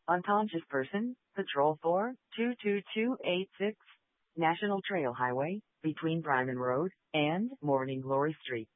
Unconscious person, Patrol 4, 22286, National Trail Highway, between Bryman Road and Morning Glory Street.